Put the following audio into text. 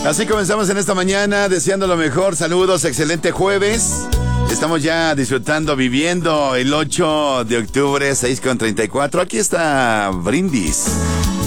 Así comenzamos en esta mañana, deseando lo mejor. Saludos, excelente jueves. Estamos ya disfrutando, viviendo el 8 de octubre, 6:34. Aquí está Brindis.